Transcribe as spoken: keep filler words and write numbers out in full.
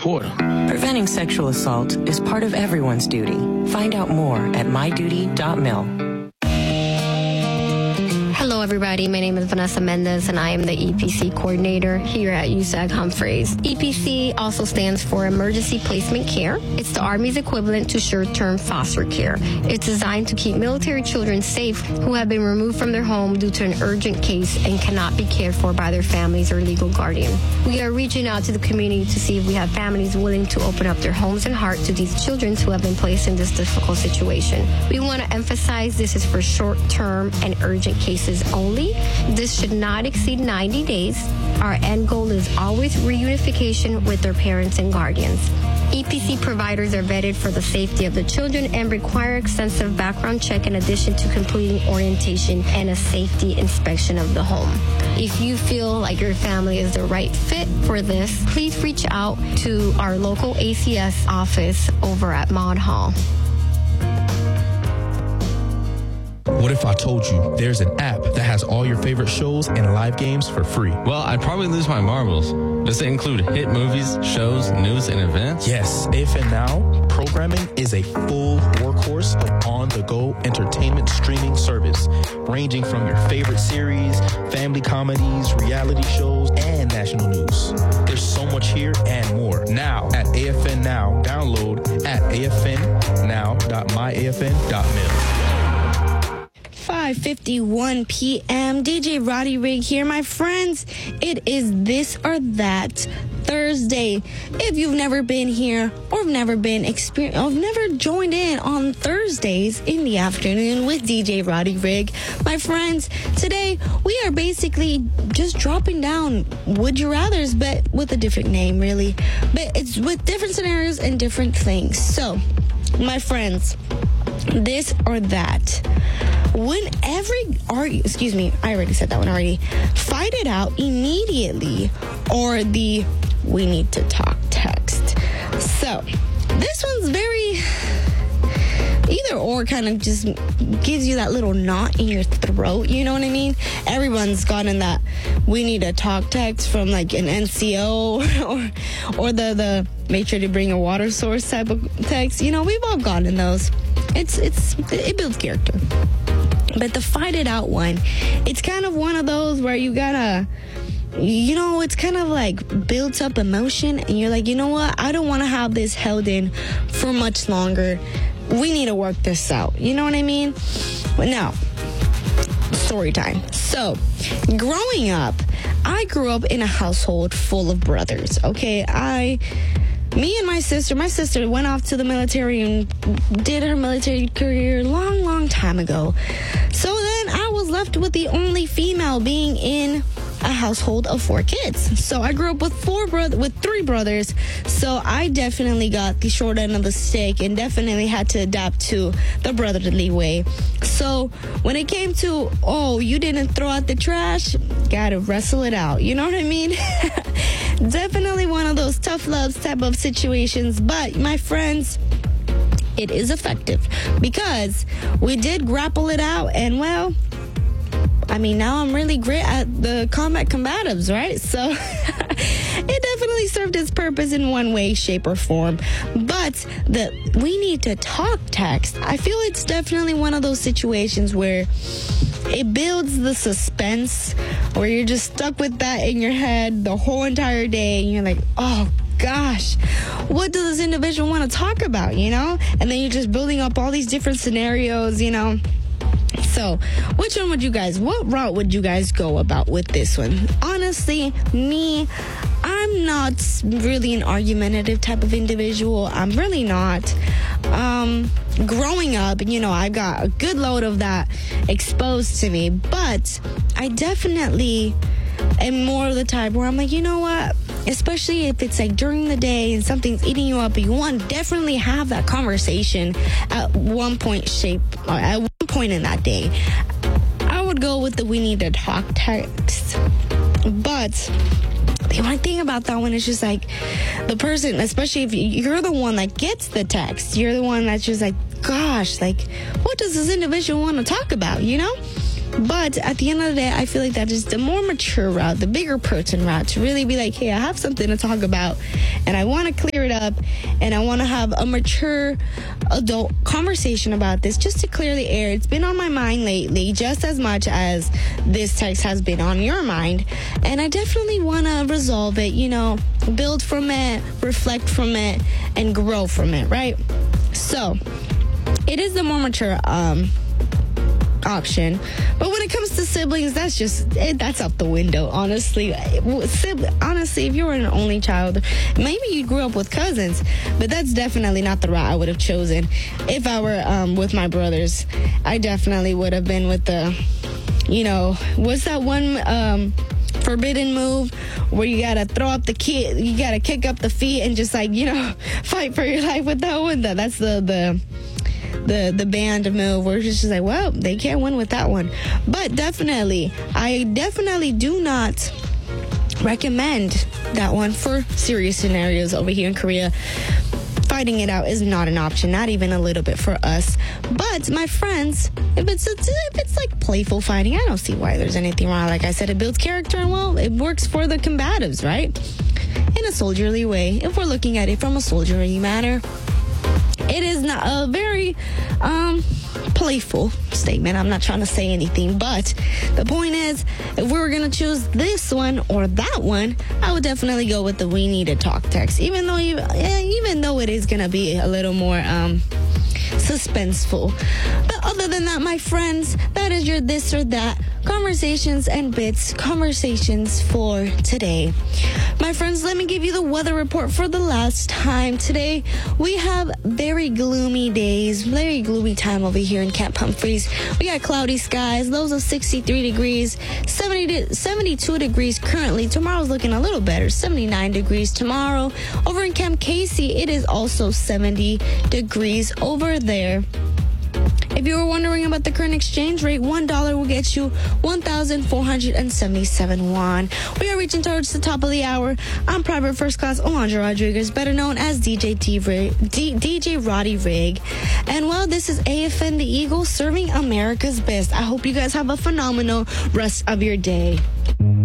support them. Preventing sexual assault is part of everyone's duty. Find out more at my duty dot mil. Hello, everybody. My name is Vanessa Mendez, and I am the E P C coordinator here at U S A C Humphreys. E P C also stands for Emergency Placement Care. It's the Army's equivalent to short-term foster care. It's designed to keep military children safe who have been removed from their home due to an urgent case and cannot be cared for by their families or legal guardian. We are reaching out to the community to see if we have families willing to open up their homes and heart to these children who have been placed in this difficult situation. We want to emphasize this is for short-term and urgent cases only. This should not exceed ninety days. Our end goal is always reunification with their parents and guardians. E P C providers are vetted for the safety of the children and require extensive background check in addition to completing orientation and a safety inspection of the home. If you feel like your family is the right fit for this, please reach out to our local A C S office over at Maud Hall. What if I told you there's an app that has all your favorite shows and live games for free? Well, I'd probably lose my marbles. Does it include hit movies, shows, news, and events? Yes. A F N Now programming is a full workhorse of on-the-go entertainment streaming service, ranging from your favorite series, family comedies, reality shows, and national news. There's so much here and more. Now at A F N Now, download at a f n now dot my a f n dot mil. five fifty-one p.m. D J Roddy Rig here, my friends. It is This or That Thursday. If you've never been here or never been experience, or never joined in on Thursdays in the afternoon with D J Roddy Rig, my friends, today we are basically just dropping down Would You Rathers, but with a different name, really. But it's with different scenarios and different things. So, my friends, this or that. When every argue, excuse me, I already said that one already. Fight it out immediately, or the we need to talk text. So this one's very either or, kind of just gives you that little knot in your throat. You know what I mean? Everyone's gotten that we need to talk text from like an N C O or or the the make sure to bring a water source type of text. You know, we've all gotten those. It's it's it builds character. But the fight it out one, it's kind of one of those where you gotta, you know, it's kind of like builds up emotion, and you're like, you know what? I don't want to have this held in for much longer. We need to work this out. You know what I mean? But now, story time. So, growing up, I grew up in a household full of brothers. Okay, I... Me and my sister, my sister went off to the military and did her military career a long, long time ago. So then I was left with the only female being in a household of four kids. So I grew up with four brother with three brothers. So I definitely got the short end of the stick and definitely had to adapt to the brotherly way. So when it came to, oh, you didn't throw out the trash, gotta wrestle it out. You know what I mean? Definitely one of those tough loves type of situations. But my friends, it is effective because we did grapple it out, and well, I mean, now I'm really great at the combat combatives, right? So it definitely served its purpose in one way, shape, or form. But the we need to talk text, I feel it's definitely one of those situations where it builds the suspense, where you're just stuck with that in your head the whole entire day, and you're like, oh, gosh, what does this individual want to talk about, you know? And then you're just building up all these different scenarios, you know? So, which one would you guys, what route would you guys go about with this one? Honestly, me, I'm not really an argumentative type of individual. I'm really not. Um, growing up, you know, I got a good load of that exposed to me, but I definitely am more of the type where I'm like, you know what? Especially if it's like during the day and something's eating you up, and you want to definitely have that conversation at one point shape, or at one point in that day. I would go with the we need to talk text. But the only thing about that one is just like the person, especially if you're the one that gets the text, you're the one that's just like, gosh, like, what does this individual want to talk about, you know? But at the end of the day, I feel like that is the more mature route, the bigger person route, to really be like, hey, I have something to talk about, and I want to clear clear it up, and I want to have a mature adult conversation about this just to clear the air. It's been on my mind lately just as much as this text has been on your mind, and I definitely want to resolve it, you know, build from it, reflect from it, and grow from it, right? So it is the more mature um option, but when it comes to siblings, that's just it, that's out the window, honestly. Sibling, honestly, if you were an only child, maybe you grew up with cousins, but that's definitely not the route I would have chosen. If I were um with my brothers, I definitely would have been with the, you know, what's that one um forbidden move where you gotta throw up the kid, you gotta kick up the feet and just, like, you know, fight for your life with that one. That's the the the the band move where it's just like, well, they can't win with that one. But definitely, I definitely do not recommend that one for serious scenarios over here in Korea. Fighting it out is not an option, not even a little bit for us. But my friends, if it's if it's like playful fighting, I don't see why there's anything wrong. Like I said, it builds character, and well, it works for the combatives, right? In a soldierly way, if we're looking at it from a soldierly manner. It is not a very um, playful statement. I'm not trying to say anything, but the point is, if we were going to choose this one or that one, I would definitely go with the we need to talk text, even though you, even though it is going to be a little more um, suspenseful. But other than that, my friends, that is your this or that conversations and bits conversations for today. My friends, let me give you the weather report for the last time. Today, we have very gloomy days, very gloomy time over here in Camp Humphreys. We got cloudy skies, lows of sixty-three degrees, seventy to seventy-two degrees currently. Tomorrow's looking a little better, seventy-nine degrees tomorrow. Over in Camp Casey, it is also seventy degrees over there. If you were wondering about the current exchange rate, one dollar will get you one thousand four hundred seventy-seven won. We are reaching towards the top of the hour. I'm Private First Class Alondra Rodriguez, better known as D J D, D, DJ Roddy Rig. And well, this is A F N The Eagle serving America's best. I hope you guys have a phenomenal rest of your day.